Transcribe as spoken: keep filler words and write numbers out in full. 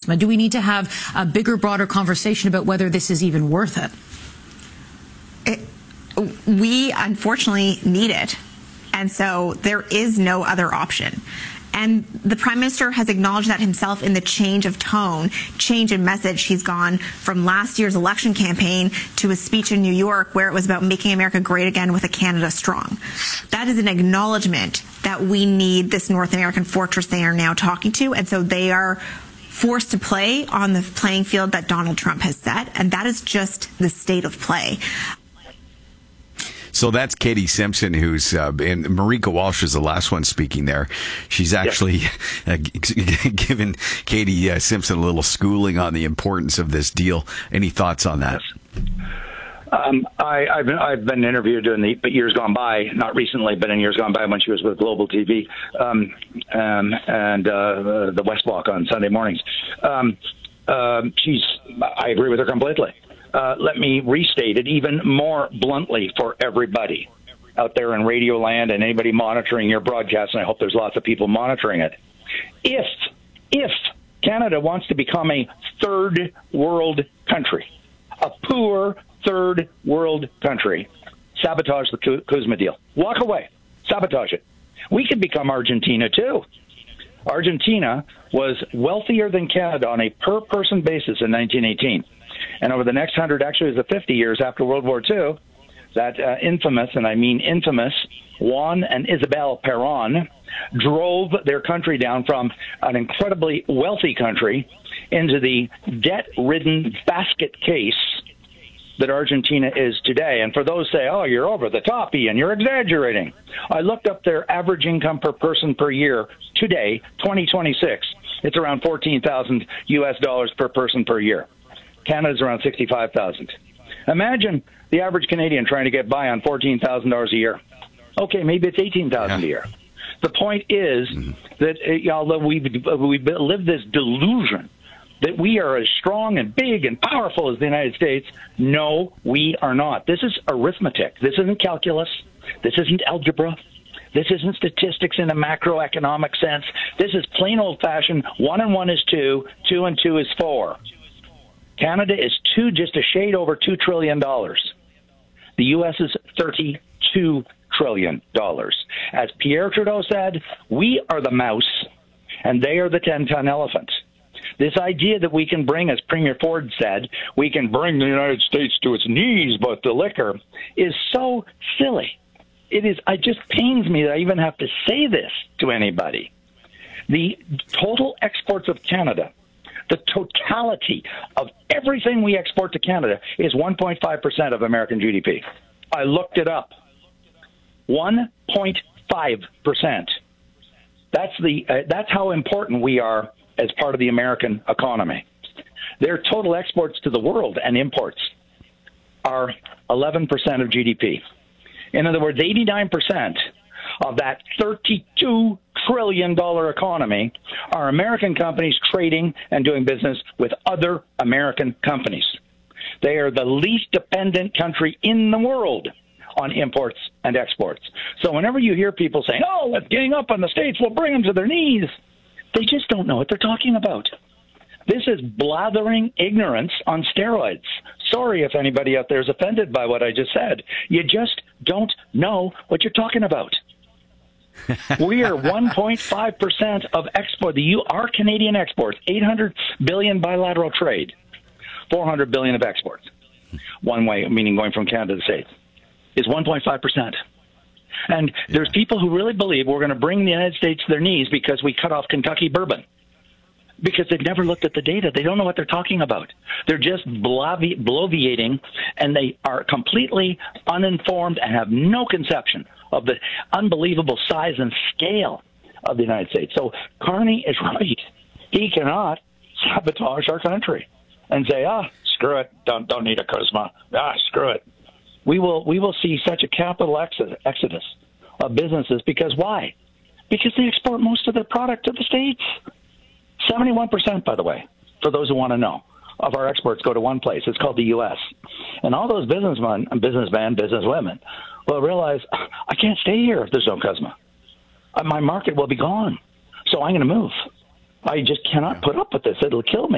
CUSMA? Do we need to have a bigger, broader conversation about whether this is even worth it? it we unfortunately need it. And so there is no other option. And the Prime Minister has acknowledged that himself in the change of tone, change in message. He's gone from last year's election campaign to a speech in New York where it was about making America great again with a Canada strong. That is an acknowledgement that we need this North American fortress they are now talking to. And so they are forced to play on the playing field that Donald Trump has set. And that is just the state of play. So that's Katie Simpson, who's uh, and Marika Walsh is the last one speaking there. She's actually yes. uh, given Katie uh, Simpson a little schooling on the importance of this deal. Any thoughts on that? Yes. Um, I, I've been I've been interviewed in the but years gone by, not recently, but in years gone by when she was with Global T V um, um, and uh, the West Block on Sunday mornings. Um, uh, she's I agree with her completely. Uh, let me restate it even more bluntly for everybody out there in Radio Land and anybody monitoring your broadcast, and I hope there's lots of people monitoring it. If, if Canada wants to become a third world country, a poor third world country, sabotage the CUSMA deal. Walk away. Sabotage it. We could become Argentina, too. Argentina was wealthier than Canada on a per-person basis in nineteen eighteen. And over the next hundred, actually it was the fifty years after World War Two, that uh, infamous, and I mean infamous, Juan and Isabel Perón drove their country down from an incredibly wealthy country into the debt-ridden basket case that Argentina is today. And for those who say, oh, you're over the top, Ian, you're exaggerating. I looked up their average income per person per year today, twenty twenty-six. It's around fourteen thousand U S dollars per person per year. Canada's around sixty-five thousand. Imagine the average Canadian trying to get by on fourteen thousand dollars a year. Okay, maybe it's eighteen thousand dollars yeah. a year. The point is mm-hmm. that uh, although we've, we've lived this delusion that we are as strong and big and powerful as the United States, no, we are not. This is arithmetic. This isn't calculus. This isn't algebra. This isn't statistics in a macroeconomic sense. This is plain old-fashioned one and one is two, two and two is four. Canada is two, just a shade over two trillion dollars. The U S is thirty-two trillion dollars. As Pierre Trudeau said, we are the mouse, and they are the ten-ton elephant. This idea that we can bring, as Premier Ford said, we can bring the United States to its knees but the liquor, is so silly. It is. It just pains me that I even have to say this to anybody. The total exports of Canada, the totality of everything we export to Canada is one point five percent of American G D P. I looked it up. one point five percent. That's the. Uh, that's how important we are as part of the American economy. Their total exports to the world and imports are eleven percent of G D P. In other words, eighty-nine percent of that thirty-two trillion dollars economy are American companies trading and doing business with other American companies. They are the least dependent country in the world on imports and exports. So whenever you hear people saying, oh, let's gang up on the States, we'll bring them to their knees, they just don't know what they're talking about. This is blathering ignorance on steroids. Sorry if anybody out there is offended by what I just said. You just don't know what you're talking about. We are one point five percent of export. The U, our Canadian exports, eight hundred billion bilateral trade, four hundred billion of exports. One way, meaning going from Canada to the States, is one point five percent. And there's people who really believe we're going to bring the United States to their knees because we cut off Kentucky bourbon. Because they've never looked at the data. They don't know what they're talking about. They're just blovi- bloviating, and they are completely uninformed and have no conception of the unbelievable size and scale of the United States. So Carney is right. He cannot sabotage our country and say, ah, screw it, don't don't need a CUSMA. Ah, screw it. We will we will see such a capital exodus of businesses. Because why? Because they export most of their product to the States. seventy-one percent, by the way, for those who want to know, of our exports go to one place. It's called the U S. And all those businessmen, businessmen, businesswomen will realize, I can't stay here if there's no CUSMA. My market will be gone. So I'm going to move. I just cannot put up with this. It'll kill me.